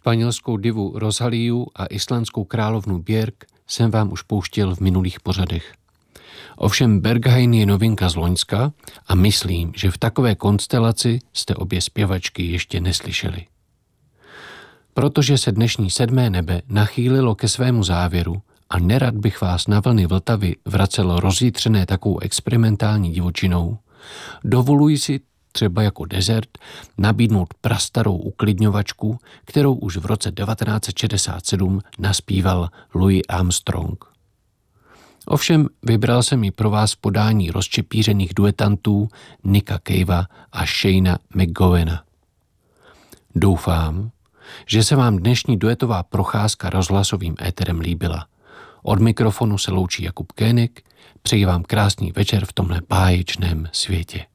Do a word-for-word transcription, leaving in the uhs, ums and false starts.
Španělskou divu Rosalíu a islandskou královnu Björk jsem vám už pouštěl v minulých pořadech. Ovšem Berghain je novinka z loňska a myslím, že v takové konstelaci jste obě zpěvačky ještě neslyšeli. Protože se dnešní sedmé nebe nachýlilo ke svému závěru a nerad bych vás na vlny Vltavy vracelo rozjitřené takovou experimentální divočinou, dovoluji si třeba jako dezert nabídnout prastarou uklidňovačku, kterou už v roce devatenáct set šedesát sedm naspíval Louis Armstrong. Ovšem vybral jsem ji pro vás podání rozčepířených duetantů Nicka Cavea a Shayna McGovena. Doufám, že se vám dnešní duetová procházka rozhlasovým éterem líbila. Od mikrofonu se loučí Jakub Kénik, přeji vám krásný večer v tomhle báječném světě.